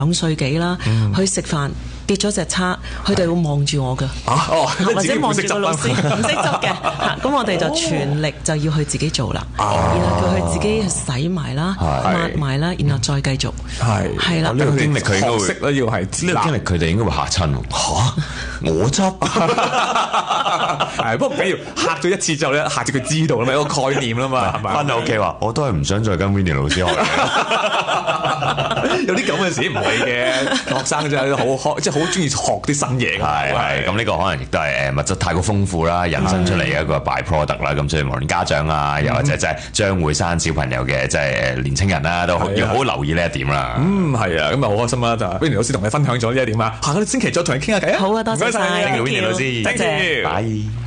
2歲幾啦，去食飯跌咗隻叉，佢哋會望住我㗎，或者望住個老師唔識執嘅，咁我哋就全力就要去自己做啦，然後叫佢自己去洗埋啦、抹埋啦，然後再繼續係啦。 呢個經歷佢應該會識啦，要係呢個經歷佢哋應該會嚇親喎。我執係不過唔緊要，嚇咗一次之後咧，下次佢知道啦嘛，有個概念啦嘛，係咪？ 翻到屋企話我都係唔想再跟 Winnie 老師學嘅。 有啲咁嘅事唔會嘅，學生真係好開，即係好中意學啲新嘢㗎。 係咁呢個可能亦都係物質太過豐富啦，引申出嚟嘅一個 byproduct 啦。咁所以無論家長啊，又或者即係將會生小朋友嘅即係年青人啦，都要好好留意呢一點啦。 係啊，咁啊好開心啦！就 Winnie 老師同你分享咗呢一點啊，下個星期再同你傾下偈啊。 好啊，多謝晒， Winnie 老師， 多謝， 拜。